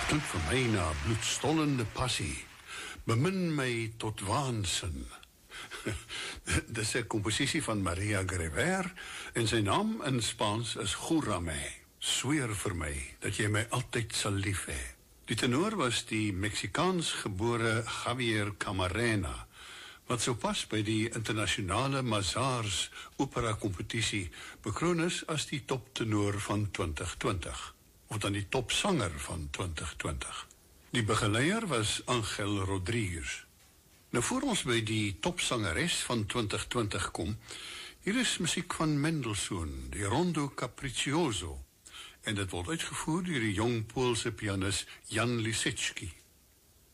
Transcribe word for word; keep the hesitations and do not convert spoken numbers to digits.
klink vir my na bloedstollende passie, bemin my tot waansin. Dis 'n komposisie van Maria Grever en sy naam in Spaans is Júrame. Sweer vir my dat jy my altyd sal lief hê. Die tenor was die Mexikaans gebore Javier Camarena, wat sopas by die internasionale Mazars opera kompetisie bekroon is as die toptenor van twintig twintig, of dan die topsanger van twintig twintig. Die begeleier was Ángel Rodríguez. Nou voor ons by die topsangeres van twintig twintig kom, hier is musiek van Mendelssohn, die Rondo Capriccioso, en dit word uitgevoer deur die jong Poolse pianis Jan Lisecki.